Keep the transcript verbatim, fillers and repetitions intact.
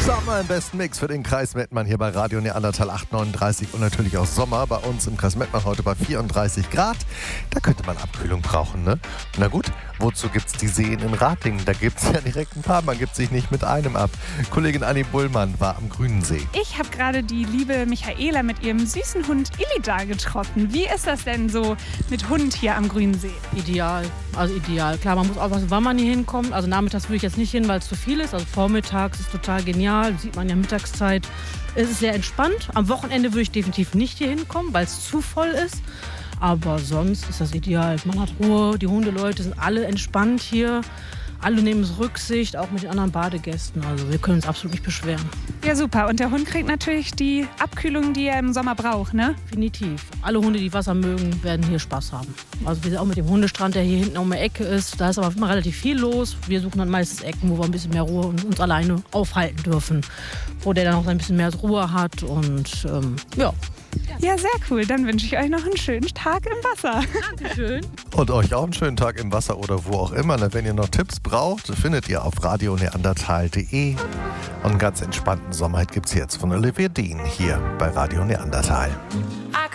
Sommer im besten Mix für den Kreis Mettmann hier bei Radio Neandertal acht neununddreißig und natürlich auch Sommer bei uns im Kreis Mettmann heute bei vierunddreißig Grad. Da könnte man Abkühlung brauchen, ne? Na gut, wozu gibt's die Seen in Ratingen? Da gibt's ja direkt ein paar, man gibt sich nicht mit einem ab. Kollegin Anni Bullmann war am Grünen See. Ich habe gerade die liebe Michaela mit ihrem süßen Hund Illida getroffen. Wie ist das denn so mit Hund hier am Grünen See? Ideal, also ideal. Klar, man muss auch was, wann man hier hinkommt. Also nachmittags würde ich jetzt nicht hin, weil es zu viel ist. Also vormittags ist total genial. Sieht man ja Mittagszeit. Es ist sehr entspannt. Am Wochenende würde ich definitiv nicht hier hinkommen, weil es zu voll ist. Aber sonst ist das ideal. Man hat Ruhe, die Hundeleute sind alle entspannt hier. Alle nehmen Rücksicht, auch mit den anderen Badegästen. Also wir können uns absolut nicht beschweren. Ja, super. Und der Hund kriegt natürlich die Abkühlung, die er im Sommer braucht, ne? Definitiv. Alle Hunde, die Wasser mögen, werden hier Spaß haben. Also wir sind auch mit dem Hundestrand, der hier hinten um die Ecke ist. Da ist aber immer relativ viel los. Wir suchen dann meistens Ecken, wo wir ein bisschen mehr Ruhe und uns alleine aufhalten dürfen. Wo der dann auch ein bisschen mehr Ruhe hat und ähm, ja. Ja, sehr cool. Dann wünsche ich euch noch einen schönen Tag im Wasser. Dankeschön. Und euch auch einen schönen Tag im Wasser oder wo auch immer. Wenn ihr noch Tipps braucht, findet ihr auf radio neandertal punkt de. Und einen ganz entspannten Sommer gibt es jetzt von Olivia Dean hier bei Radio Neandertal.